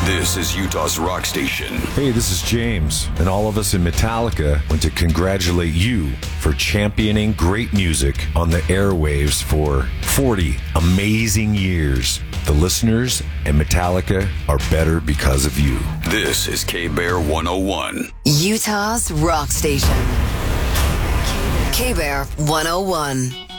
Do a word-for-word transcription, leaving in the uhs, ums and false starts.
This is Utah's rock station. Hey, this is James, and all of us in Metallica want to congratulate you for championing great music on the airwaves for forty amazing years. The listeners and Metallica are better because of you. This is K-Bear one oh one. Utah's rock station. K-Bear one oh one.